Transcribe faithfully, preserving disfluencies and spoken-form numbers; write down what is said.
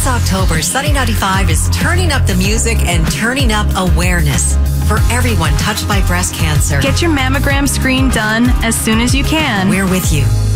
October, Sunny ninety-five is turning up the music and turning up awareness for everyone touched by breast cancer. Get your mammogram screen done as soon as you can. We're with you.